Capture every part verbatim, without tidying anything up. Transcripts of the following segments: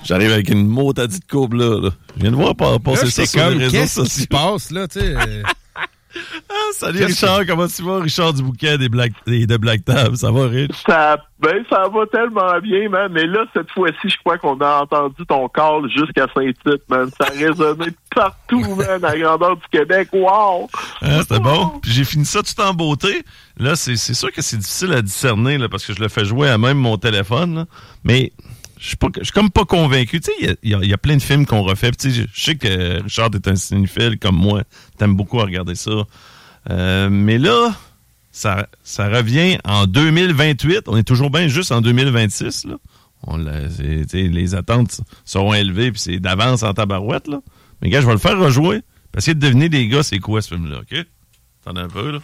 J'arrive avec une maudite courbe là, là. Je viens de voir pas, passer là, ça sur comme, les réseaux qu'est-ce sociaux. qui se passe, là, tu sais? Euh... ah, salut Richard, comment tu vas? Richard du Bouquet des Black, des, de Black Tab. Ça va, Rich? Ça, ben, ça va tellement bien, man. Mais là, cette fois-ci, je crois qu'on a entendu ton call jusqu'à Saint-Tite, man. Ça a résonné partout, man, à la grandeur du Québec. Wow! Ah, c'était bon. Puis j'ai fini ça tout en beauté. Là, c'est, c'est sûr que c'est difficile à discerner, là, parce que je le fais jouer à même mon téléphone, là. Mais je suis pas, je suis comme pas convaincu. Tu sais, il y, y, y a plein de films qu'on refait. Tu sais, je sais que Richard est un cinéphile comme moi. T'aimes beaucoup à regarder ça. Euh, mais là, ça, ça revient en deux mille vingt-huit. On est toujours bien juste en deux mille vingt-six, là. On l'a, c'est, les attentes seront élevées, puis c'est d'avance en tabarouette, là. Mais gars, je vais le faire rejouer. Essayez de deviner, les gars, c'est quoi ce film-là, OK? Attendez un peu, là.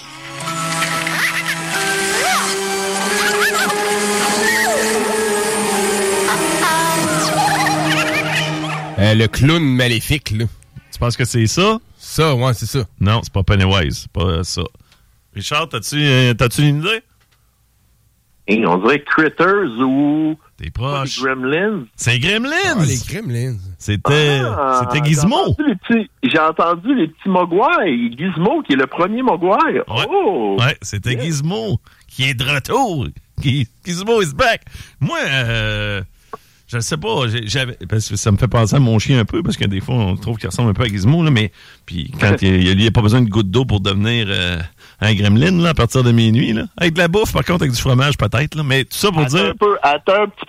Euh, le clown maléfique, là. Tu penses que c'est ça? Ça, ouais, c'est ça. Non, c'est pas Pennywise, c'est pas ça. Richard, t'as-tu, euh, t'as-tu une idée? Hey, on dirait Critters ou... T'es proche. Les Gremlins. C'est Gremlins! Ah, les Gremlins. C'était, ah, c'était Gizmo. J'ai entendu, les petits, j'ai entendu les petits Mogwai. Gizmo, qui est le premier Mogwai. Ouais, oh! ouais c'était yeah. Gizmo, qui est de retour. Gizmo is back. Moi, euh... je sais pas, j'avais, parce que ça me fait penser à mon chien un peu, parce que des fois, on trouve qu'il ressemble un peu à Gizmo, là, mais puis quand il n'y a, a pas besoin de goutte d'eau pour devenir euh, un gremlin, là, à partir de minuit, là. Avec de la bouffe, par contre, avec du fromage, peut-être, là, mais tout ça pour attends dire... Un peu, attends un petit